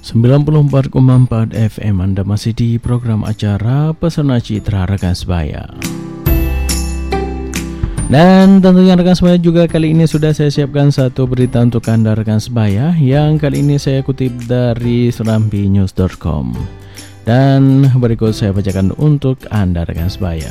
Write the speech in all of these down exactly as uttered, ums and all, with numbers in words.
sembilan puluh empat koma empat F M, Anda masih di program acara Pesona Citra Rekan Sebaya. Dan tentunya rekan sebaya juga kali ini sudah saya siapkan satu berita untuk Anda rekan sebaya, yang kali ini saya kutip dari serambi news dot com. Dan berikut saya bacakan untuk Anda rekan sebaya.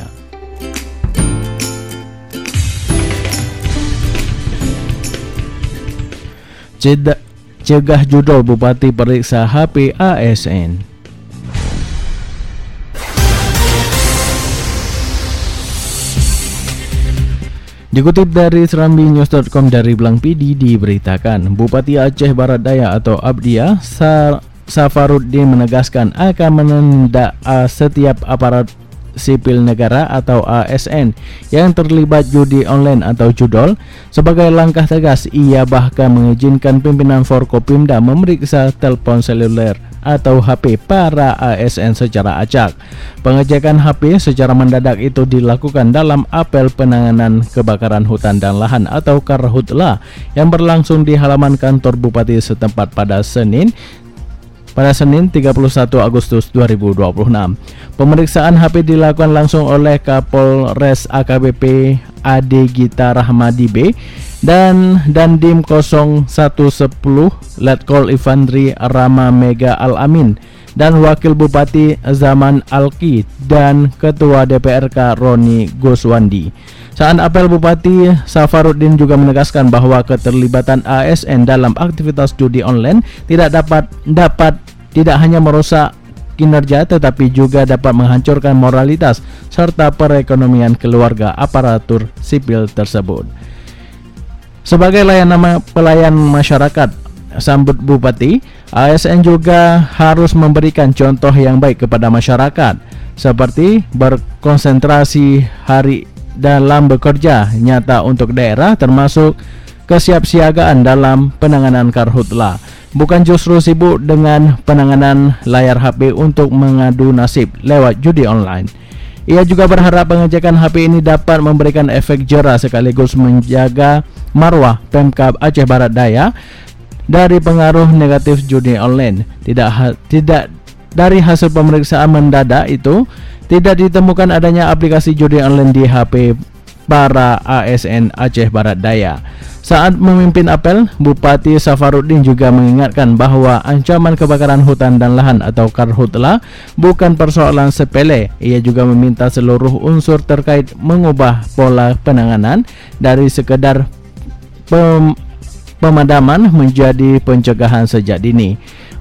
Ceda Cegah judol Bupati periksa H P A S N. Dikutip dari serambi news dot com dari Blang P D diberitakan, Bupati Aceh Barat Daya atau Abdiya Safarudin menegaskan akan menindak setiap aparat sipil negara atau A S N yang terlibat judi online atau judol. Sebagai langkah tegas, ia bahkan mengizinkan pimpinan Forkopimda memeriksa telepon seluler atau H P para A S N secara acak. Pengecekan H P secara mendadak itu dilakukan dalam apel penanganan kebakaran hutan dan lahan atau Karhutla yang berlangsung di halaman kantor Bupati setempat pada Senin Pada Senin tiga puluh satu Agustus dua ribu dua puluh enam. Pemeriksaan H P dilakukan langsung oleh Kapolres A K B P Ade Gita Rahmadi B dan Dandim nol satu sepuluh Letkol Ivandri Rama Mega Al-Amin dan Wakil Bupati Zaman Alki dan Ketua D P R K Roni Goswandi. Saat apel, Bupati Safarudin juga menegaskan bahwa keterlibatan A S N dalam aktivitas judi online tidak dapat dapat tidak hanya merusak kinerja tetapi juga dapat menghancurkan moralitas serta perekonomian keluarga aparatur sipil tersebut. Sebagai layanan pelayan masyarakat, sambut Bupati, A S N juga harus memberikan contoh yang baik kepada masyarakat, seperti berkonsentrasi hari dalam bekerja nyata untuk daerah, termasuk kesiapsiagaan dalam penanganan karhutla, bukan justru sibuk dengan penanganan layar H P untuk mengadu nasib lewat judi online. Ia juga berharap pengecekan H P ini dapat memberikan efek jera sekaligus menjaga marwah Pemkab Aceh Barat Daya dari pengaruh negatif judi online. Tidak ha- tidak dari hasil pemeriksaan mendadak itu tidak ditemukan adanya aplikasi judi online di H P para A S N Aceh Barat Daya. Saat memimpin apel, Bupati Safarudin juga mengingatkan bahwa ancaman kebakaran hutan dan lahan atau karhutla bukan persoalan sepele. Ia juga meminta seluruh unsur terkait mengubah pola penanganan dari sekedar pem- pemadaman menjadi pencegahan sejak dini.